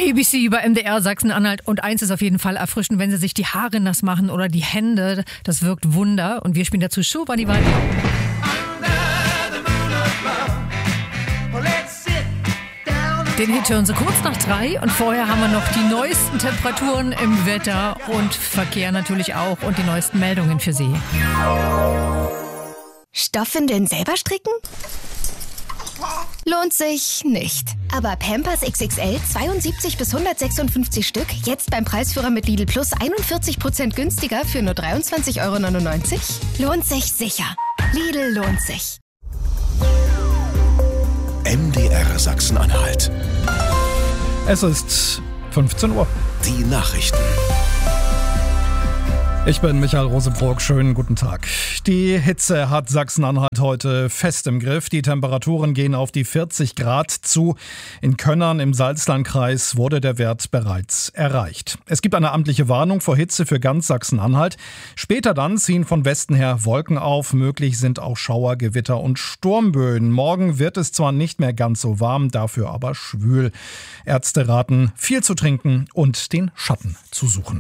ABC bei MDR Sachsen-Anhalt. Und eins ist auf jeden Fall erfrischend, wenn Sie sich die Haare nass machen oder die Hände. Das wirkt Wunder. Und wir spielen dazu Giovanni Vanni. Den Hit hören Sie kurz nach 3 und vorher haben wir noch die neuesten Temperaturen im Wetter und Verkehr natürlich auch und die neuesten Meldungen für Sie. Stoffwindeln selber stricken? Lohnt sich nicht. Aber Pampers XXL 72 bis 156 Stück, jetzt beim Preisführer mit Lidl Plus 41% günstiger für nur 23,99 €? Lohnt sich sicher. Lidl lohnt sich. MDR Sachsen-Anhalt. Es ist 15 Uhr. Die Nachrichten. Ich bin Michael Rosebrock, schönen guten Tag. Die Hitze hat Sachsen-Anhalt heute fest im Griff. Die Temperaturen gehen auf die 40 Grad zu. In Könnern im Salzlandkreis wurde der Wert bereits erreicht. Es gibt eine amtliche Warnung vor Hitze für ganz Sachsen-Anhalt. Später dann ziehen von Westen her Wolken auf. Möglich sind auch Schauer, Gewitter und Sturmböen. Morgen wird es zwar nicht mehr ganz so warm, dafür aber schwül. Ärzte raten, viel zu trinken und den Schatten zu suchen.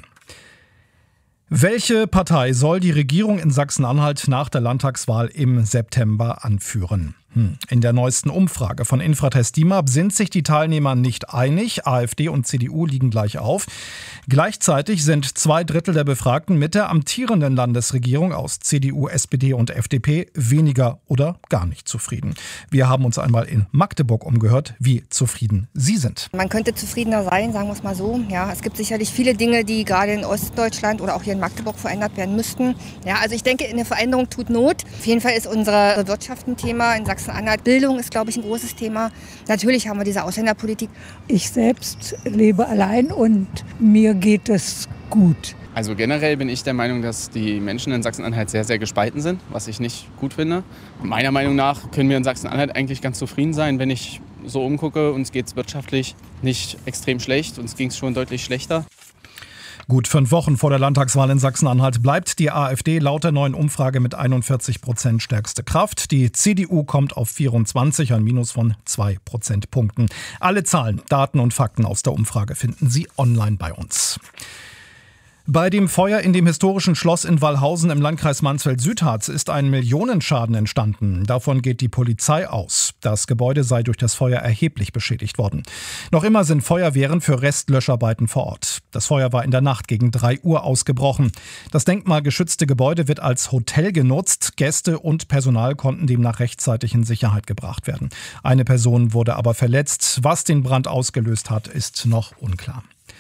Welche Partei soll die Regierung in Sachsen-Anhalt nach der Landtagswahl im September anführen? In der neuesten Umfrage von Infratest DIMAP sind sich die Teilnehmer nicht einig. AfD und CDU liegen gleich auf. Gleichzeitig sind 2/3 der Befragten mit der amtierenden Landesregierung aus CDU, SPD und FDP weniger oder gar nicht zufrieden. Wir haben uns einmal in Magdeburg umgehört, wie zufrieden sie sind. Man könnte zufriedener sein, sagen wir es mal so. Ja, es gibt sicherlich viele Dinge, die gerade in Ostdeutschland oder auch hier in Magdeburg verändert werden müssten. Ja, also ich denke, eine Veränderung tut Not. Auf jeden Fall ist unsere Wirtschaft ein Thema in Sachsen-Anhalt. Bildung ist, glaube ich, ein großes Thema. Natürlich haben wir diese Ausländerpolitik. Ich selbst lebe allein und mir geht es gut. Also generell bin ich der Meinung, dass die Menschen in Sachsen-Anhalt sehr, sehr gespalten sind, was ich nicht gut finde. Meiner Meinung nach können wir in Sachsen-Anhalt eigentlich ganz zufrieden sein, wenn ich so umgucke. Uns geht es wirtschaftlich nicht extrem schlecht, uns ging es schon deutlich schlechter. Gut 5 Wochen vor der Landtagswahl in Sachsen-Anhalt bleibt die AfD laut der neuen Umfrage mit 41% stärkste Kraft. Die CDU kommt auf 24, ein Minus von 2 Prozentpunkten. Alle Zahlen, Daten und Fakten aus der Umfrage finden Sie online bei uns. Bei dem Feuer in dem historischen Schloss in Wallhausen im Landkreis Mansfeld-Südharz ist ein Millionenschaden entstanden. Davon geht die Polizei aus. Das Gebäude sei durch das Feuer erheblich beschädigt worden. Noch immer sind Feuerwehren für Restlöscharbeiten vor Ort. Das Feuer war in der Nacht gegen 3 Uhr ausgebrochen. Das denkmalgeschützte Gebäude wird als Hotel genutzt. Gäste und Personal konnten demnach rechtzeitig in Sicherheit gebracht werden. Eine Person wurde aber verletzt. Was den Brand ausgelöst hat, ist noch unklar.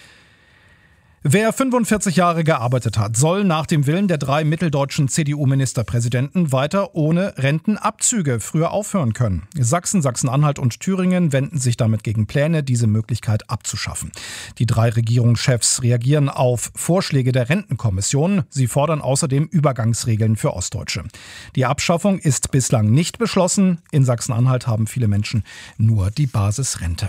Wer 45 Jahre gearbeitet hat, soll nach dem Willen der 3 mitteldeutschen CDU-Ministerpräsidenten weiter ohne Rentenabzüge früher aufhören können. Sachsen, Sachsen-Anhalt und Thüringen wenden sich damit gegen Pläne, diese Möglichkeit abzuschaffen. Die 3 Regierungschefs reagieren auf Vorschläge der Rentenkommission. Sie fordern außerdem Übergangsregeln für Ostdeutsche. Die Abschaffung ist bislang nicht beschlossen. In Sachsen-Anhalt haben viele Menschen nur die Basisrente.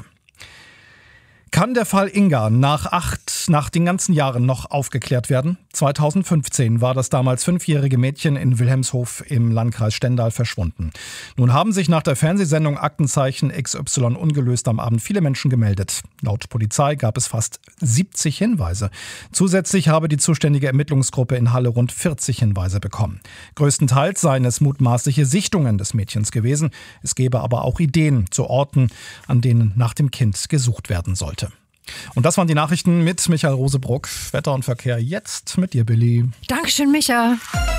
Kann der Fall Inga nach den ganzen Jahren noch aufgeklärt werden? 2015 war das damals 5-jährige Mädchen in Wilhelmshof im Landkreis Stendal verschwunden. Nun haben sich nach der Fernsehsendung Aktenzeichen XY ungelöst am Abend viele Menschen gemeldet. Laut Polizei gab es fast 70 Hinweise. Zusätzlich habe die zuständige Ermittlungsgruppe in Halle rund 40 Hinweise bekommen. Größtenteils seien es mutmaßliche Sichtungen des Mädchens gewesen. Es gäbe aber auch Ideen zu Orten, an denen nach dem Kind gesucht werden sollte. Und das waren die Nachrichten mit Michael Rosebrock. Wetter und Verkehr jetzt mit dir, Billy. Dankeschön, Micha.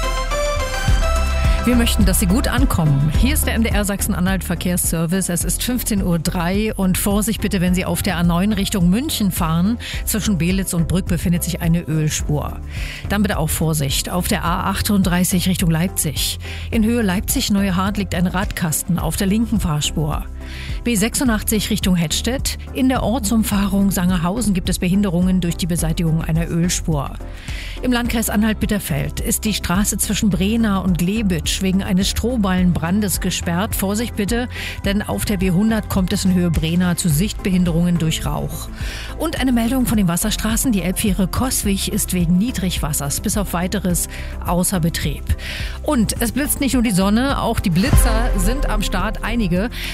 Wir möchten, dass Sie gut ankommen. Hier ist der MDR Sachsen-Anhalt Verkehrsservice. Es ist 15:03 Uhr und Vorsicht bitte, wenn Sie auf der A9 Richtung München fahren. Zwischen Belitz und Brück befindet sich eine Ölspur. Dann bitte auch Vorsicht auf der A38 Richtung Leipzig. In Höhe Leipzig-Neuhardt liegt ein Radkasten auf der linken Fahrspur. B86 Richtung Hettstedt. In der Ortsumfahrung Sangerhausen gibt es Behinderungen durch die Beseitigung einer Ölspur. Im Landkreis Anhalt-Bitterfeld ist die Straße zwischen Brena und Glebitsch wegen eines Strohballenbrandes gesperrt. Vorsicht bitte, denn auf der B100 kommt es in Höhe Brena zu Sichtbehinderungen durch Rauch. Und eine Meldung von den Wasserstraßen. Die Elbfähre Coswig ist wegen Niedrigwassers bis auf weiteres außer Betrieb. Und es blitzt nicht nur die Sonne, auch die Blitzer sind am Start, einige. Wir haben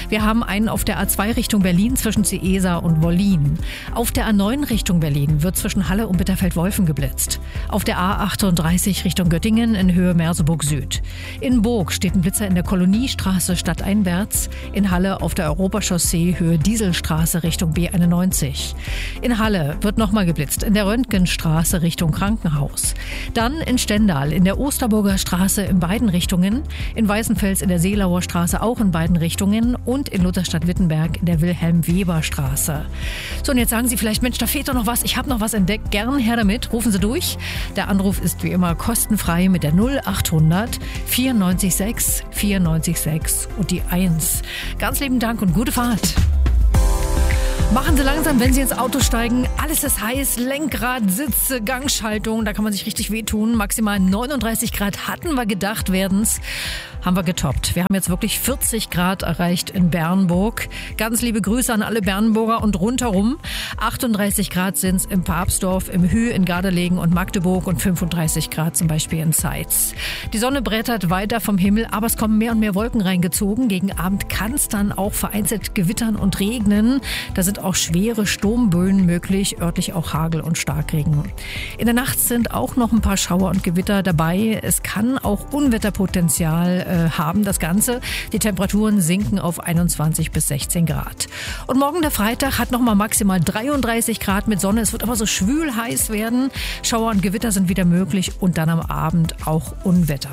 Zum einen auf der A2 Richtung Berlin zwischen Ciesa und Wollin. Auf der A9 Richtung Berlin wird zwischen Halle und Bitterfeld-Wolfen geblitzt. Auf der A38 Richtung Göttingen in Höhe Merseburg Süd. In Burg steht ein Blitzer in der Koloniestraße stadteinwärts. In Halle auf der Europachaussee Höhe Dieselstraße Richtung B91. In Halle wird nochmal geblitzt in der Röntgenstraße Richtung Krankenhaus. Dann in Stendal in der Osterburger Straße in beiden Richtungen. In Weißenfels in der Seelauer Straße auch in beiden Richtungen. Und in Lutherstadt-Wittenberg in der Wilhelm-Weber-Straße. So, und jetzt sagen Sie vielleicht, Mensch, da fehlt doch noch was. Ich habe noch was entdeckt. Gern her damit. Rufen Sie durch. Der Anruf ist wie immer kostenfrei mit der 0800 94 94 6 und die 1. Ganz lieben Dank und gute Fahrt. Machen Sie langsam, wenn Sie ins Auto steigen. Alles ist heiß, Lenkrad, Sitze, Gangschaltung, da kann man sich richtig wehtun. Maximal 39 Grad hatten wir gedacht, werden's. Haben wir getoppt. Wir haben jetzt wirklich 40 Grad erreicht in Bernburg. Ganz liebe Grüße an alle Bernburger und rundherum. 38 Grad sind's im Papsdorf, im Hü, in Gardelegen und Magdeburg und 35 Grad zum Beispiel in Zeitz. Die Sonne brettert weiter vom Himmel, aber es kommen mehr und mehr Wolken reingezogen. Gegen Abend kann es dann auch vereinzelt gewittern und regnen. Da sind auch schwere Sturmböen möglich, örtlich auch Hagel und Starkregen. In der Nacht sind auch noch ein paar Schauer und Gewitter dabei. Es kann auch Unwetterpotenzial haben, das Ganze. Die Temperaturen sinken auf 21 bis 16 Grad. Und morgen der Freitag hat nochmal maximal 33 Grad mit Sonne. Es wird aber so schwül heiß werden. Schauer und Gewitter sind wieder möglich und dann am Abend auch Unwetter.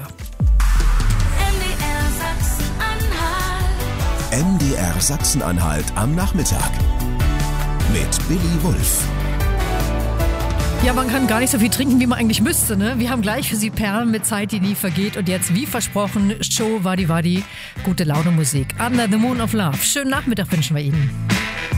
MDR Sachsen-Anhalt am Nachmittag mit Billy Wulff. Ja, man kann gar nicht so viel trinken, wie man eigentlich müsste, ne? Wir haben gleich für Sie Perlen mit Zeit, die nie vergeht. Und jetzt, wie versprochen, Show Wadi Wadi, gute Laune Musik. Under the Moon of Love. Schönen Nachmittag wünschen wir Ihnen.